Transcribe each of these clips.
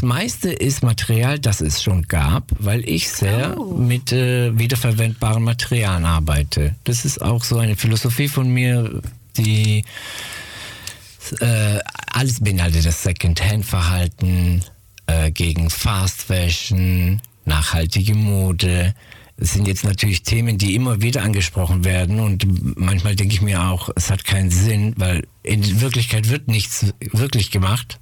Das meiste ist Material, das es schon gab, weil ich sehr mit wiederverwendbaren Materialien arbeite. Das ist auch so eine Philosophie von mir, die alles beinhaltet, das Second-Hand-Verhalten gegen Fast Fashion, nachhaltige Mode. Das sind jetzt natürlich Themen, die immer wieder angesprochen werden und manchmal denke ich mir auch, es hat keinen Sinn, weil in Wirklichkeit wird nichts wirklich gemacht.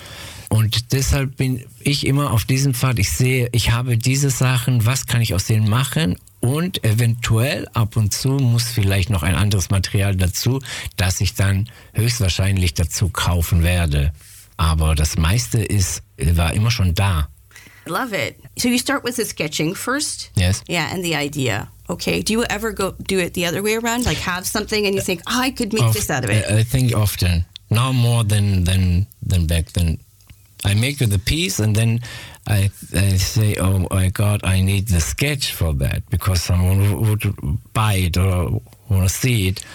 Und deshalb bin ich immer auf diesem Pfad. Ich sehe, ich habe diese Sachen, was kann ich aus denen machen? Und eventuell ab und zu muss vielleicht noch ein anderes Material dazu, das ich dann höchstwahrscheinlich dazu kaufen werde. Aber das meiste war immer schon da. I love it. So you start with the sketching first? Yes. Yeah, and the idea. Okay. Do you ever do it the other way around? Like have something and you think, I could make this out of it? I think often. Now more than back then. I make the piece and then I say, oh my God, I need the sketch for that because someone would buy it or want to see it.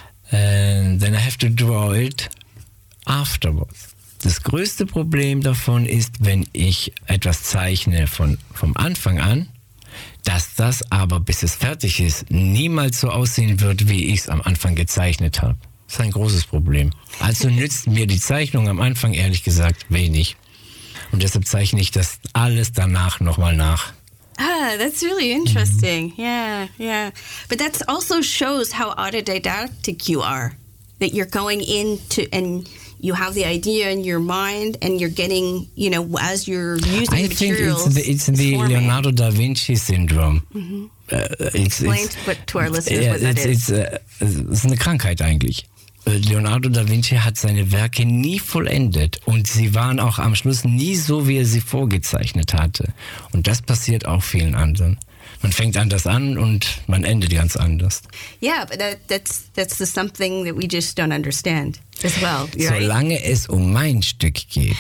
And then I have to draw it afterwards. Das größte Problem davon ist, wenn ich etwas zeichne vom Anfang an, dass das aber, bis es fertig ist, niemals so aussehen wird, wie ich es am Anfang gezeichnet habe. Das ist ein großes Problem. Also nützt mir die Zeichnung am Anfang ehrlich gesagt wenig. Und deshalb zeichne ich das alles danach nochmal nach. Ah, that's really interesting. Yeah. But that also shows how autodidactic you are. That you're going into and you have the idea in your mind and you're getting, as you're using the materials. I think it's the Leonardo da Vinci syndrome. Mm-hmm. Explain to our listeners what that is. Es ist eine Krankheit eigentlich. Leonardo da Vinci hat seine Werke nie vollendet und sie waren auch am Schluss nie so, wie er sie vorgezeichnet hatte. Und das passiert auch vielen anderen. Man fängt anders an und man endet ganz anders. Yeah, but that's the something that we just don't understand as well. Solange es um mein Stück geht.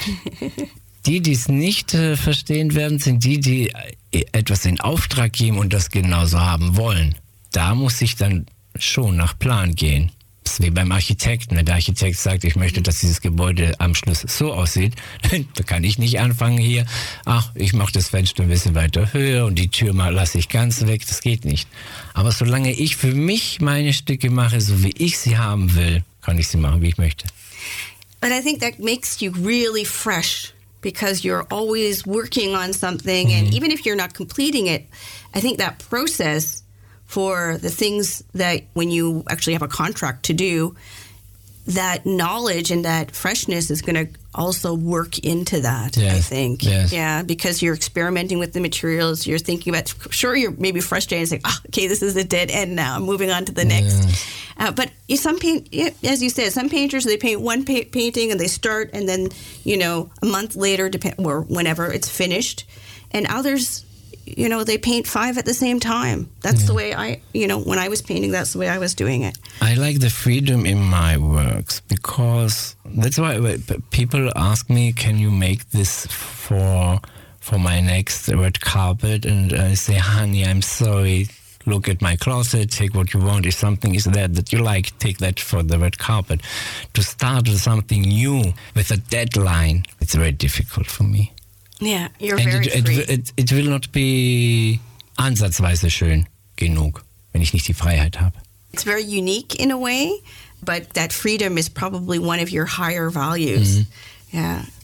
Die es nicht verstehen werden, sind die etwas in Auftrag geben und das genauso haben wollen. Da muss ich dann schon nach Plan gehen. Das ist wie beim Architekten. Wenn der Architekt sagt, ich möchte, dass dieses Gebäude am Schluss so aussieht, da kann ich nicht anfangen hier, ich mache das Fenster ein bisschen weiter höher und die Tür lasse ich ganz weg. Das geht nicht. Aber solange ich für mich meine Stücke mache, so wie ich sie haben will, kann ich sie machen, wie ich möchte. But I think that makes you really fresh because you're always working on something and even if you're not completing it, I think that process for the things that when you actually have a contract to do, that knowledge and that freshness is going to also work into that, yes, I think. Yes. Yeah, because you're experimenting with the materials, you're thinking about, sure, you're maybe frustrated and saying, okay, this is a dead end now, I'm moving on to the next. Yes. But as you said, some painters, they paint one painting and they start and then, a month later, or whenever it's finished. And others, they paint 5 at the same time. That's the way when I was painting, that's the way I was doing it. I like the freedom in my works because that's why people ask me, can you make this for my next red carpet? And I say, honey, I'm sorry. Look at my closet, take what you want. If something is there that you like, take that for the red carpet. To start with something new, with a deadline, it's very difficult for me. Yeah, you're very free. It will not be ansatzweise schön genug, wenn ich nicht die Freiheit habe. It's very unique in a way, but that freedom is probably one of your higher values. Yeah.